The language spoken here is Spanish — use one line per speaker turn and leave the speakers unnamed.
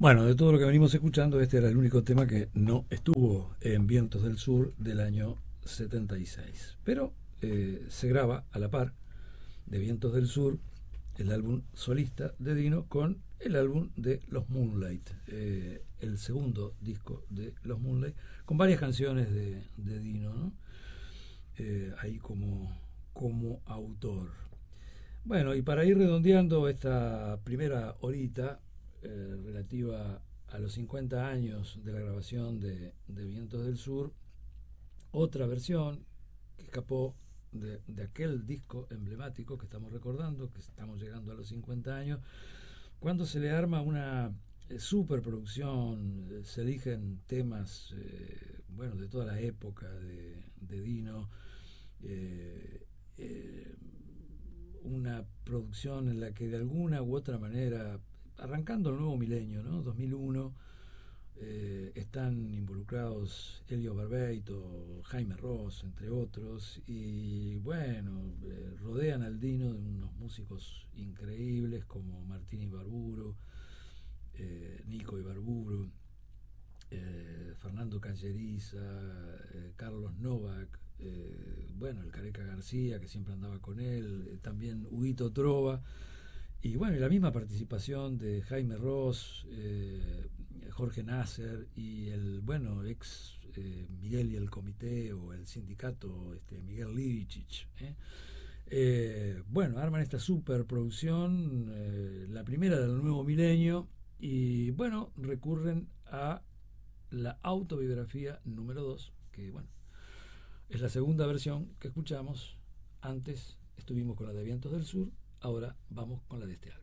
Bueno, de todo lo que venimos escuchando, este era el único tema que no estuvo en Vientos del Sur del año 76. Pero se graba a la par de Vientos del Sur el álbum solista de Dino con el álbum de Los Moonlight, el segundo disco de Los Moonlight, con varias canciones de Dino, ¿no? Ahí como autor. Bueno, y para ir redondeando esta primera horita relativa a los 50 años de la grabación de Vientos del Sur, otra versión que escapó de aquel disco emblemático que estamos recordando, que estamos llegando a los 50 años, cuando se le arma una superproducción, se eligen temas bueno, de toda la época de Dino, eh, eh, una producción en la que de alguna u otra manera, arrancando el nuevo milenio, ¿no? 2001, están involucrados Elio Barbeito, Jaime Ross, entre otros, y bueno, rodean al Dino de unos músicos increíbles como Martín Ibarburu, Nico Ibarburu, Fernando Calleriza, Carlos Novak, bueno, el Careca García, que siempre andaba con él, también Huguito Trova, y bueno, y la misma participación de Jaime Ross, Jorge Nasser y el, bueno, ex Miguel y el comité o el sindicato Miguel Livicic. Bueno, arman esta superproducción, la primera del nuevo milenio, y bueno, recurren a la autobiografía número 2 que bueno, es la segunda versión que escuchamos. Antes estuvimos con la de Vientos del Sur, ahora vamos con la de este álbum.